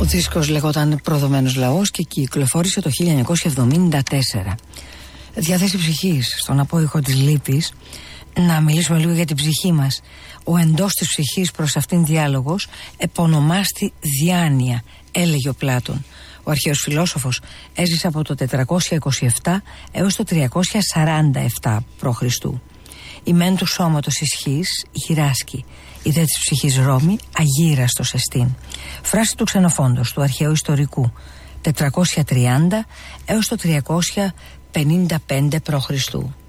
Ο δίσκος λεγόταν Προδομένος Λαός και κυκλοφόρησε το 1974. Διάθεση ψυχής, στον απόϊχο της λύπης, να μιλήσουμε λίγο για την ψυχή μας. Ο εντός της ψυχής προς αυτήν διάλογος επωνομάστη διάνοια, έλεγε ο Πλάτων. Ο αρχαίος φιλόσοφος έζησε από το 427 έως το 347 π.Χ. Η μεν του σώματος ισχύς, γυράσκει, η δε της ψυχής Ρώμη, αγύραστος εστίν. Φράση του Ξενοφόντος, του αρχαίου ιστορικού, 430 έως το 355 π.Χ.